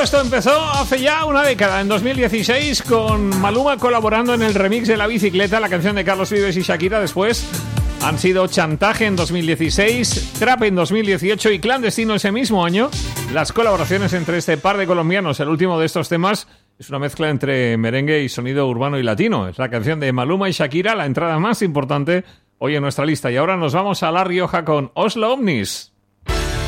esto empezó hace ya una década, en 2016, con Maluma colaborando en el remix de La Bicicleta, la canción de Carlos Vives y Shakira. Después han sido Chantaje en 2016, Trap en 2018 y Clandestino ese mismo año. Las colaboraciones entre este par de colombianos, el último de estos temas es una mezcla entre merengue y sonido urbano y latino. Es la canción de Maluma y Shakira, la entrada más importante hoy en nuestra lista. Y ahora nos vamos a La Rioja con Oslo Omnis.